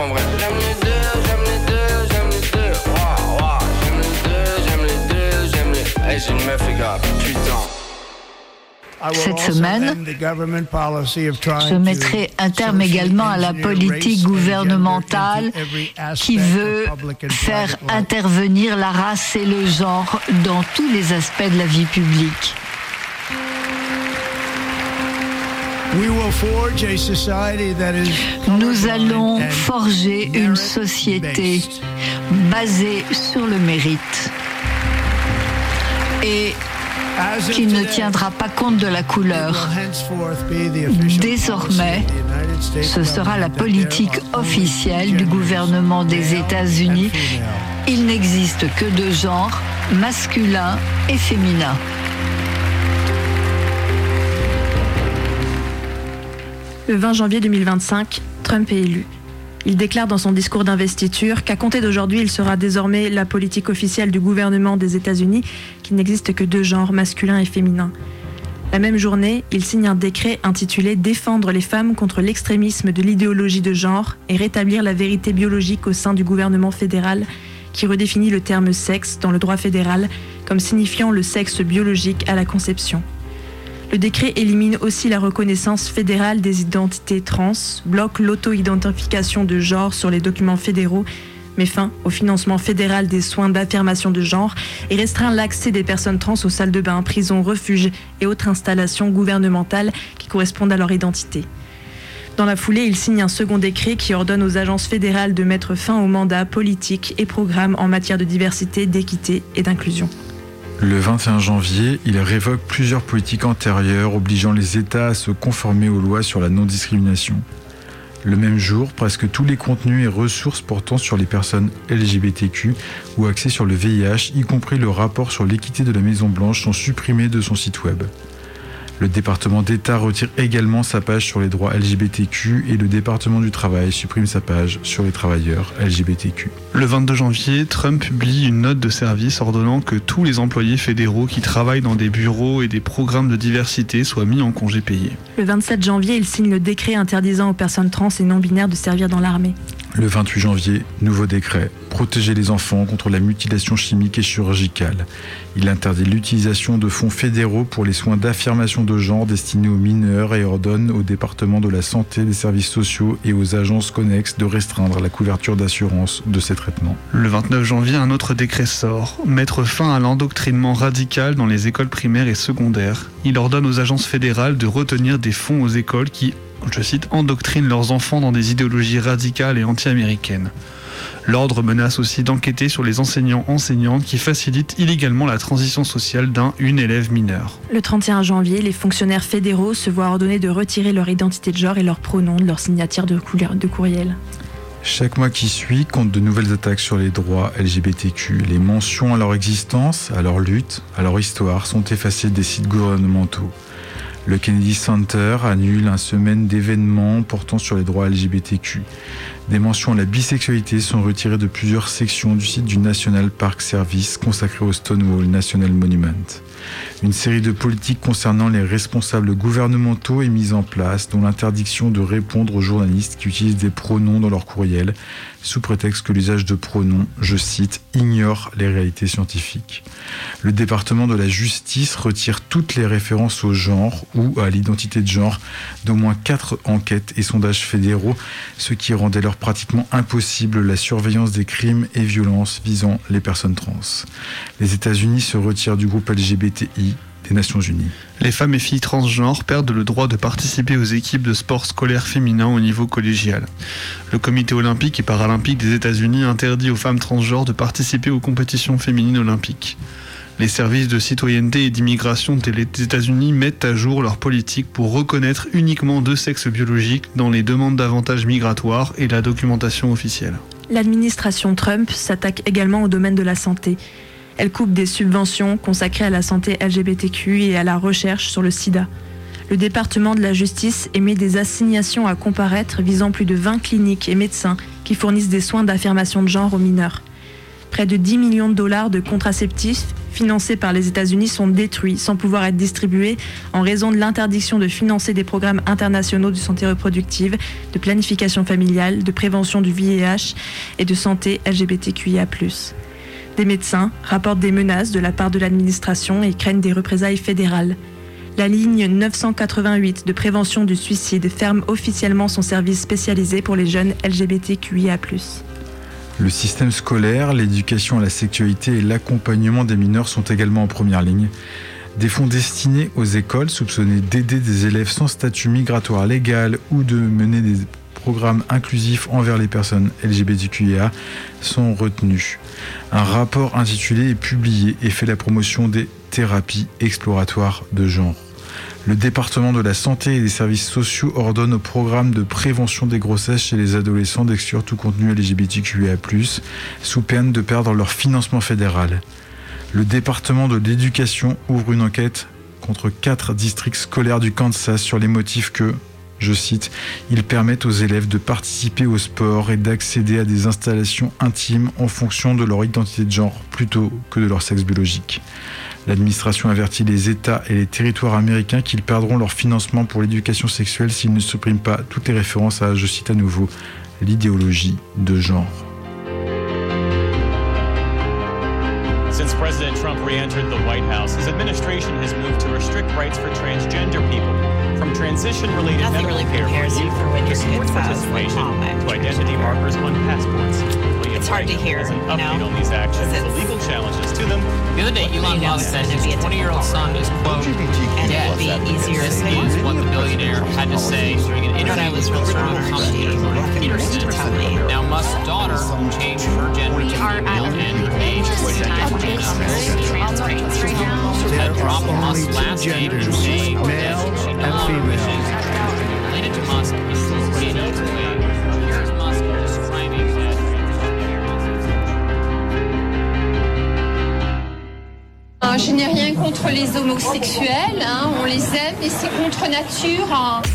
en vrai. J'aime les deux, j'aime les deux, j'aime les deux. Waouh, waouh. J'aime les deux, j'aime les deux, j'aime les... Hey, j'ai une meuf, les gars, putain. Cette semaine, je mettrai un terme également à la politique gouvernementale qui veut faire intervenir la race et le genre dans tous les aspects de la vie publique. Nous allons forger une société basée sur le mérite et qui ne tiendra pas compte de la couleur. Désormais, ce sera la politique officielle du gouvernement des États-Unis. Il n'existe que deux genres, masculin et féminin. Le 20 janvier 2025, Trump est élu. Il déclare dans son discours d'investiture qu'à compter d'aujourd'hui, il sera désormais la politique officielle du gouvernement des États-Unis, qu'il n'existe que deux genres, masculin et féminin. La même journée, il signe un décret intitulé « Défendre les femmes contre l'extrémisme de l'idéologie de genre et rétablir la vérité biologique au sein du gouvernement fédéral » qui redéfinit le terme « sexe » dans le droit fédéral comme signifiant le sexe biologique à la conception. Le décret élimine aussi la reconnaissance fédérale des identités trans, bloque l'auto-identification de genre sur les documents fédéraux, met fin au financement fédéral des soins d'affirmation de genre et restreint l'accès des personnes trans aux salles de bain, prisons, refuges et autres installations gouvernementales qui correspondent à leur identité. Dans la foulée, il signe un second décret qui ordonne aux agences fédérales de mettre fin aux mandats politiques et programmes en matière de diversité, d'équité et d'inclusion. Le 21 janvier, il révoque plusieurs politiques antérieures obligeant les États à se conformer aux lois sur la non-discrimination. Le même jour, presque tous les contenus et ressources portant sur les personnes LGBTQ ou axés sur le VIH, y compris le rapport sur l'équité de la Maison-Blanche, sont supprimés de son site web. Le département d'État retire également sa page sur les droits LGBTQ et le département du travail supprime sa page sur les travailleurs LGBTQ. Le 22 janvier, Trump publie une note de service ordonnant que tous les employés fédéraux qui travaillent dans des bureaux et des programmes de diversité soient mis en congé payé. Le 27 janvier, il signe le décret interdisant aux personnes trans et non-binaires de servir dans l'armée. Le 28 janvier, nouveau décret. Protéger les enfants contre la mutilation chimique et chirurgicale. Il interdit l'utilisation de fonds fédéraux pour les soins d'affirmation de genre destinés aux mineurs et ordonne au département de la santé, des services sociaux et aux agences connexes de restreindre la couverture d'assurance de ces traitements. Le 29 janvier, un autre décret sort. Mettre fin à l'endoctrinement radical dans les écoles primaires et secondaires. Il ordonne aux agences fédérales de retenir des fonds aux écoles qui, je cite, endoctrinent leurs enfants dans des idéologies radicales et anti-américaines. L'ordre menace aussi d'enquêter sur les enseignants-enseignantes qui facilitent illégalement la transition sociale une élève mineure. Le 31 janvier, les fonctionnaires fédéraux se voient ordonner de retirer leur identité de genre et leurs pronoms de leur signature de courriel. Chaque mois qui suit compte de nouvelles attaques sur les droits LGBTQ. Les mentions à leur existence, à leur lutte, à leur histoire sont effacées des sites gouvernementaux. Le Kennedy Center annule une semaine d'événements portant sur les droits LGBTQ. Des mentions à la bisexualité sont retirées de plusieurs sections du site du National Park Service consacré au Stonewall National Monument. Une série de politiques concernant les responsables gouvernementaux est mise en place, dont l'interdiction de répondre aux journalistes qui utilisent des pronoms dans leur courriel, sous prétexte que l'usage de pronoms, je cite, ignore les réalités scientifiques. Le département de la justice retire toutes les références au genre ou à l'identité de genre d'au moins 4 enquêtes et sondages fédéraux, ce qui rendait alors pratiquement impossible la surveillance des crimes et violences visant les personnes trans. Les États-Unis se retirent du groupe LGBTI des Nations Unies. Les femmes et filles transgenres perdent le droit de participer aux équipes de sport scolaire féminin au niveau collégial. Le comité olympique et paralympique des États-Unis interdit aux femmes transgenres de participer aux compétitions féminines olympiques. Les services de citoyenneté et d'immigration des États-Unis mettent à jour leur politique pour reconnaître uniquement 2 sexes biologiques dans les demandes d'avantages migratoires et la documentation officielle. L'administration Trump s'attaque également au domaine de la santé. Elle coupe des subventions consacrées à la santé LGBTQ et à la recherche sur le sida. Le département de la justice émet des assignations à comparaître visant plus de 20 cliniques et médecins qui fournissent des soins d'affirmation de genre aux mineurs. Près de $10 millions de contraceptifs financés par les États-Unis sont détruits sans pouvoir être distribués en raison de l'interdiction de financer des programmes internationaux de santé reproductive, de planification familiale, de prévention du VIH et de santé LGBTQIA+. Des médecins rapportent des menaces de la part de l'administration et craignent des représailles fédérales. La ligne 988 de prévention du suicide ferme officiellement son service spécialisé pour les jeunes LGBTQIA+. Le système scolaire, l'éducation à la sexualité et l'accompagnement des mineurs sont également en première ligne. Des fonds destinés aux écoles soupçonnés d'aider des élèves sans statut migratoire légal ou de mener des programmes inclusifs envers les personnes LGBTQIA sont retenus. Un rapport intitulé est publié et fait la promotion des thérapies exploratoires de genre. Le département de la santé et des services sociaux ordonne au programme de prévention des grossesses chez les adolescents d'exclure tout contenu LGBTQIA+, sous peine de perdre leur financement fédéral. Le département de l'éducation ouvre une enquête contre 4 districts scolaires du Kansas sur les motifs que, je cite, ils permettent aux élèves de participer au sport et d'accéder à des installations intimes en fonction de leur identité de genre plutôt que de leur sexe biologique. L'administration avertit les États et les territoires américains qu'ils perdront leur financement pour l'éducation sexuelle s'ils ne suppriment pas toutes les références à, je cite à nouveau, l'idéologie de genre. Since President Trump re-entered the White House, his administration has moved to restrict rights for transgender people, from transition-related medical care to sports participation to identity markers on passports. It's hard to hear, as an update on these actions, the legal challenges to them. The other day, Elon Musk said his 20-year-old son is, quote, dead. This is what the billionaire had to say during an interview with conservative commentator Jordan Peterson. Now Musk's daughter changed her gender to female and her age was trans rights right now. Had dropped Musk's last name and name and she no longer wishes related to Musk in any way. Here's Musk describing that. Je n'ai rien contre les homosexuels, on les aime, mais c'est contre nature.